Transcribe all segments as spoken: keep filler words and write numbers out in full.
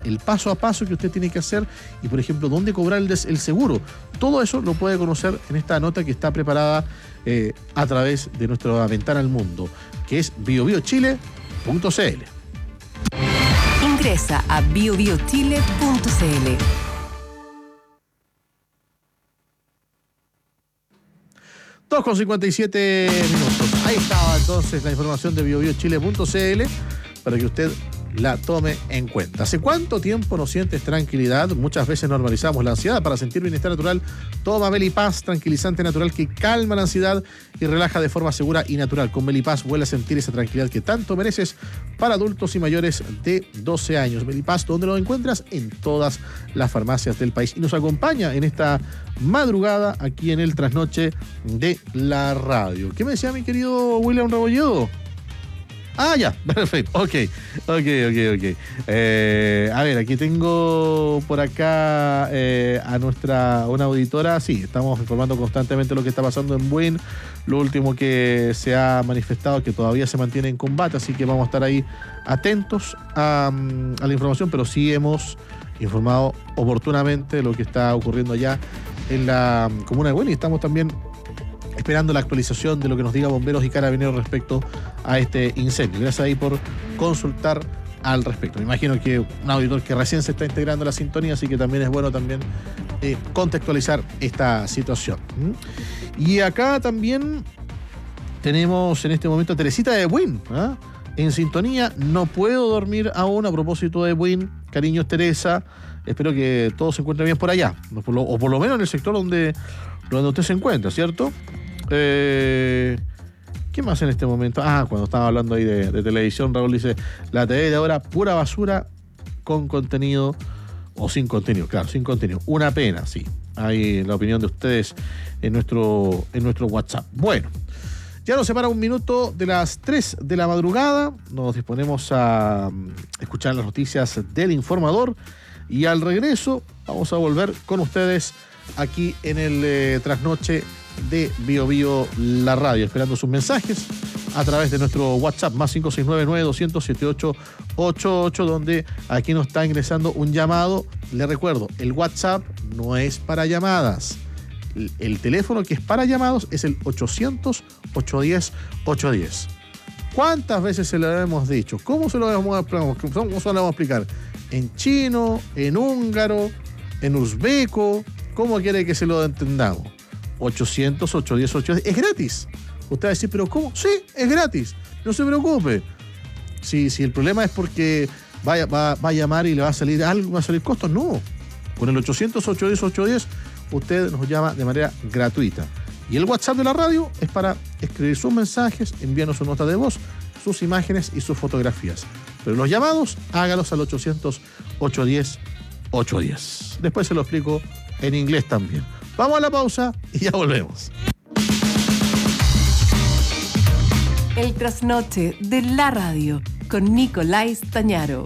el paso a paso que usted tiene que hacer y, por ejemplo, dónde cobrar el, des- el seguro. Todo eso lo puede conocer en esta nota que está preparada eh, a través de nuestra ventana al mundo, que es bio bio chile punto c l. Ingresa a bio bio chile punto c l. dos con cincuenta y siete minutos. Ahí estaba entonces la información de bio bio chile punto c l para que usted la tome en cuenta. ¿Hace cuánto tiempo no sientes tranquilidad? Muchas veces normalizamos la ansiedad. Para sentir bienestar natural, toma Melipaz, tranquilizante natural que calma la ansiedad y relaja de forma segura y natural. Con Melipaz vuelve a sentir esa tranquilidad que tanto mereces para adultos y mayores de doce años. Melipaz, donde lo encuentras en todas las farmacias del país. Y nos acompaña en esta madrugada aquí en el trasnoche de la radio. ¿Qué me decía mi querido William Rebolledo? Ah, ya, perfecto, ok, ok, ok, ok. Eh, a ver, aquí tengo por acá eh, a nuestra, una auditora. Sí, estamos informando constantemente lo que está pasando en Buin. Lo último que se ha manifestado que todavía se mantiene en combate, así que vamos a estar ahí atentos a, a la información, pero sí hemos informado oportunamente lo que está ocurriendo allá en la comuna de Buin y estamos también esperando la actualización de lo que nos diga bomberos y carabineros respecto a este incendio. Gracias ahí por consultar al respecto. Me imagino que un auditor que recién se está integrando a la sintonía, así que también es bueno también eh, contextualizar esta situación. ¿Mm? Y acá también tenemos en este momento a Teresita de Buin, ¿eh? En sintonía. No puedo dormir aún a propósito de Buin. Cariños, Teresa. Espero que todo se encuentre bien por allá, o por lo, o por lo menos en el sector donde, donde usted se encuentra, ¿cierto? Eh, ¿Qué más en este momento? Ah, cuando estaba hablando ahí de, de televisión, Raúl dice, la T V de ahora, pura basura con contenido, o sin contenido, claro, sin contenido. Una pena, sí. Ahí la opinión de ustedes en nuestro, en nuestro WhatsApp. Bueno, ya nos separa un minuto de las tres de la madrugada. Nos disponemos a escuchar las noticias del informador y al regreso vamos a volver con ustedes aquí en el eh, trasnoche de Bio Bio la radio, esperando sus mensajes a través de nuestro WhatsApp más cinco seis nueve nueve dos cero cero siete ocho ocho ocho, donde aquí nos está ingresando un llamado. Le recuerdo, el WhatsApp no es para llamadas. El, el teléfono que es para llamados es el ochocientos, ochocientos diez, ochocientos diez. ¿Cuántas veces se lo hemos dicho? ¿Cómo se lo vamos a, cómo se lo vamos a explicar? ¿En chino? ¿En húngaro? ¿En uzbeco? ¿Cómo quiere que se lo entendamos? ochocientos, ochocientos diez, ochocientos diez. Es gratis. Usted va a decir, ¿pero cómo? Sí, es gratis. No se preocupe. Si, si el problema es porque vaya, va, va a llamar y le va a salir algo, va a salir costo, no. Con el ochocientos, ochocientos diez, ochocientos diez, usted nos llama de manera gratuita. Y el WhatsApp de la radio es para escribir sus mensajes, enviarnos su nota de voz, sus imágenes y sus fotografías. Pero los llamados, hágalos al ochocientos, ochocientos diez, ochocientos diez. Después se lo explico en inglés también. Vamos a la pausa y ya volvemos. El trasnoche de la radio con Nicolás Tañaro.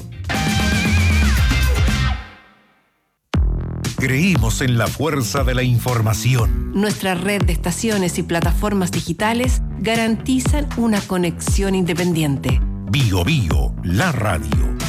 Creímos en la fuerza de la información. Nuestra red de estaciones y plataformas digitales garantizan una conexión independiente. Bio Bio, la radio.